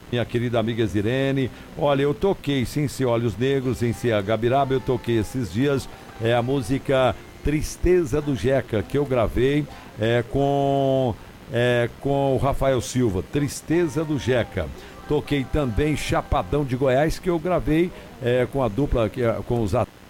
minha querida amiga Zirene. Olha, eu toquei Sem Ser Olhos Negros, em Ser Gabiraba, eu toquei esses dias a música Tristeza do Jeca, que eu gravei com o Rafael Silva, Tristeza do Jeca. Toquei também Chapadão de Goiás, que eu gravei com a dupla, com os atores